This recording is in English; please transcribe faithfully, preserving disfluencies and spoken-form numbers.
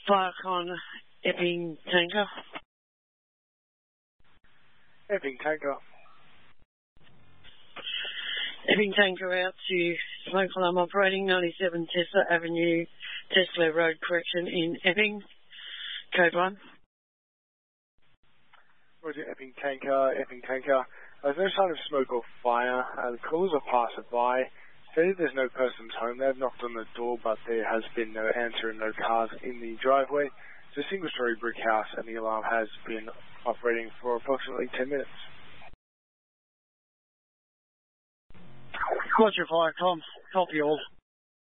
Firecon Epping Tanker. Epping Tanker. Epping Tanker out to smoke alarm operating, ninety-seven Tesla Avenue, Tesla Road Correction in Epping. Code one. Roger, Epping Tanker, Epping Tanker. There's no sign of smoke or fire. Uh, the callers are passerby. Stated there's no persons home. They've knocked on the door, but there has been no answer and no cars in the driveway. It's a single-story brick house, and the alarm has been operating for approximately ten minutes. Roger, Firecom. Copy all.